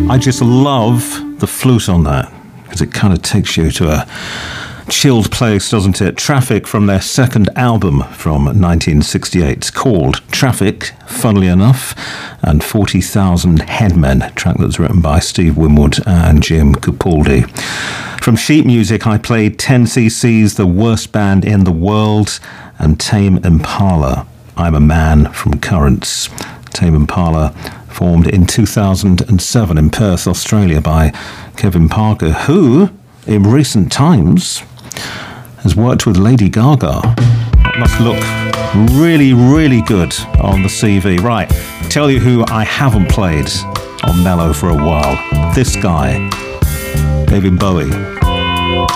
I just love the flute on that because it kind of takes you to a chilled place, doesn't it? Traffic from their second album from 1968 called Traffic, funnily enough, and 40,000 Headmen, a track that was written by Steve Winwood and Jim Capaldi. From sheet music, I played 10cc's The Worst Band in the World and Tame Impala, I'm a Man from Currents. Tame Impala formed in 2007 in Perth, Australia by Kevin Parker, who, in recent times, has worked with Lady Gaga. That must look really, really good on the CV. Right, tell you who I haven't played on Mellow for a while. This guy, David Bowie.